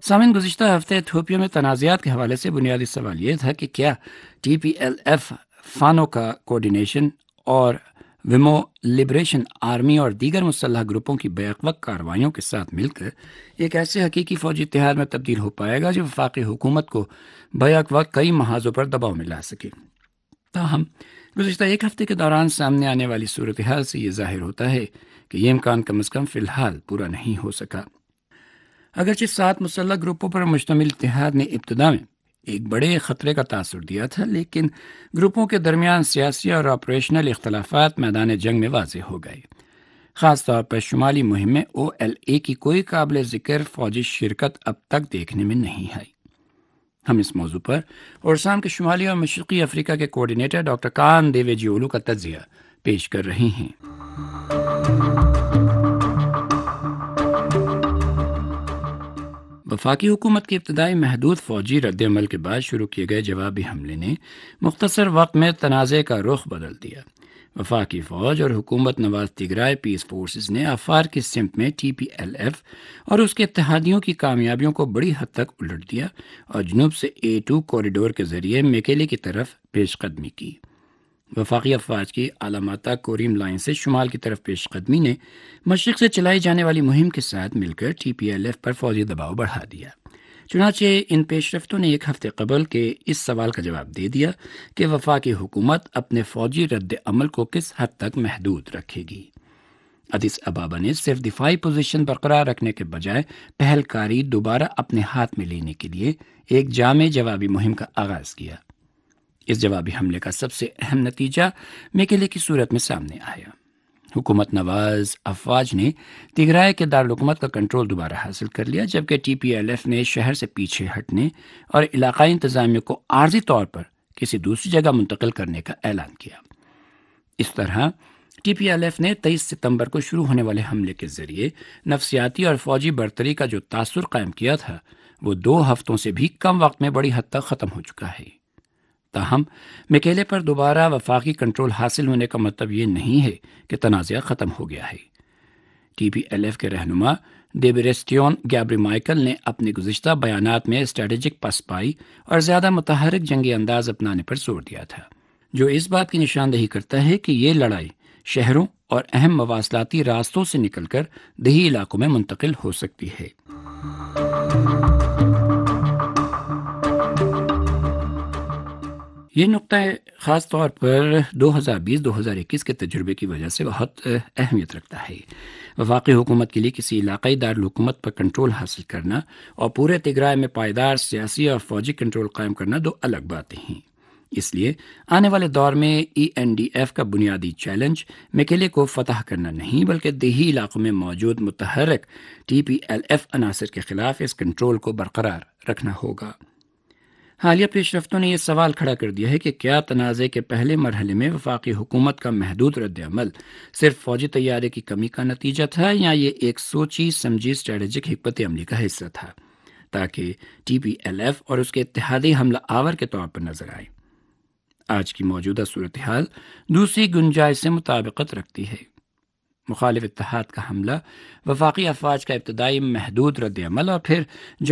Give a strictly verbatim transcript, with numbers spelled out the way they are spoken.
سامعین، گزشتہ ہفتے ایتھوپیا میں تنازعات کے حوالے سے بنیادی سوال یہ تھا کہ کیا ٹی پی ایل ایف فانو کا کوارڈینیشن اور ویمو لبریشن آرمی اور دیگر مسلح گروپوں کی بیک وقت کارروائیوں کے ساتھ مل کر ایک ایسے حقیقی فوجی اتحاد میں تبدیل ہو پائے گا جو وفاقی حکومت کو بیک وقت کئی محاذوں پر دباؤ میں لا سکے۔ تاہم گزشتہ ایک ہفتے کے دوران سامنے آنے والی صورتحال سے یہ ظاہر ہوتا ہے کہ یہ امکان کم از کم فی الحال پورا نہیں ہو سکا۔ اگرچہ سات مسلح گروپوں پر مشتمل اتحاد نے ابتدا میں ایک بڑے خطرے کا تاثر دیا تھا، لیکن گروپوں کے درمیان سیاسی اور آپریشنل اختلافات میدان جنگ میں واضح ہو گئے۔ خاص طور پر شمالی مہم میں او ایل اے کی کوئی قابل ذکر فوجی شرکت اب تک دیکھنے میں نہیں آئی۔ ہم اس موضوع پر اورسام کے شمالی اور مشرقی افریقہ کے کوارڈینیٹر ڈاکٹر کان دیوے جیولو کا تجزیہ پیش کر رہے ہیں۔ وفاقی حکومت کے ابتدائی محدود فوجی رد عمل کے بعد شروع کیے گئے جوابی حملے نے مختصر وقت میں تنازع کا رخ بدل دیا۔ وفاقی فوج اور حکومت نواز تگرائے پیس فورسز نے آفار کی سمت میں ٹی پی ایل ایف اور اس کے اتحادیوں کی کامیابیوں کو بڑی حد تک الٹ دیا اور جنوب سے اے ٹو کوریڈور کے ذریعے میکیلے کی طرف پیش قدمی کی۔ وفاقی افواج کی علاماتہ کوریم لائن سے شمال کی طرف پیش قدمی نے مشرق سے چلائی جانے والی مہم کے ساتھ مل کر ٹی پی ایل ایف پر فوجی دباؤ بڑھا دیا۔ چنانچہ ان پیش رفتوں نے ایک ہفتے قبل کے اس سوال کا جواب دے دیا کہ وفاقی حکومت اپنے فوجی رد عمل کو کس حد تک محدود رکھے گی۔ ادیس ابابا نے صرف دفاعی پوزیشن برقرار رکھنے کے بجائے پہل کاری دوبارہ اپنے ہاتھ میں لینے کے لیے ایک جامع جوابی مہم کا آغاز کیا۔ اس جوابی حملے کا سب سے اہم نتیجہ میکیلے کی صورت میں سامنے آیا۔ حکومت نواز افواج نے تگرائے کے دارالحکومت کا کنٹرول دوبارہ حاصل کر لیا، جبکہ ٹی پی ایل ایف نے شہر سے پیچھے ہٹنے اور علاقائی انتظامیہ کو عارضی طور پر کسی دوسری جگہ منتقل کرنے کا اعلان کیا۔ اس طرح ٹی پی ایل ایف نے تیئیس ستمبر کو شروع ہونے والے حملے کے ذریعے نفسیاتی اور فوجی برتری کا جو تاثر قائم کیا تھا وہ دو ہفتوں سے بھی کم وقت میں بڑی حد تک ختم ہو چکا ہے۔ تاہم میکیلے پر دوبارہ وفاقی کنٹرول حاصل ہونے کا مطلب یہ نہیں ہے کہ تنازع ختم ہو گیا ہے۔ ٹی پی ایل ایف کے رہنما دیبریسٹیون گیبری مائیکل نے اپنے گزشتہ بیانات میں اسٹریٹجک پسپائی اور زیادہ متحرک جنگی انداز اپنانے پر زور دیا تھا، جو اس بات کی نشاندہی کرتا ہے کہ یہ لڑائی شہروں اور اہم مواصلاتی راستوں سے نکل کر دیہی علاقوں میں منتقل ہو سکتی ہے۔ یہ نقطہ خاص طور پر دو ہزار بیس دو ہزار اکیس کے تجربے کی وجہ سے بہت اہمیت رکھتا ہے۔ وفاقی حکومت کے لیے کسی علاقائی دارالحکومت پر کنٹرول حاصل کرنا اور پورے تگرائے میں پائیدار سیاسی اور فوجی کنٹرول قائم کرنا دو الگ باتیں ہیں۔ اس لیے آنے والے دور میں ای این ڈی ایف کا بنیادی چیلنج میکیلے کو فتح کرنا نہیں، بلکہ دیہی علاقوں میں موجود متحرک ٹی پی ایل ایف عناصر کے خلاف اس کنٹرول کو برقرار رکھنا ہوگا۔ حالیہ پیش رفتوں نے یہ سوال کھڑا کر دیا ہے کہ کیا تنازع کے پہلے مرحلے میں وفاقی حکومت کا محدود رد عمل صرف فوجی تیاری کی کمی کا نتیجہ تھا یا یہ ایک سوچی سمجھی اسٹریٹجک حکمت عملی کا حصہ تھا تاکہ ٹی پی ایل ایف اور اس کے اتحادی حملہ آور کے طور پر نظر آئے۔ آج کی موجودہ صورتحال دوسری گنجائش سے مطابقت رکھتی ہے۔ مخالف اتحاد کا حملہ، وفاقی افواج کا ابتدائی محدود رد عمل اور پھر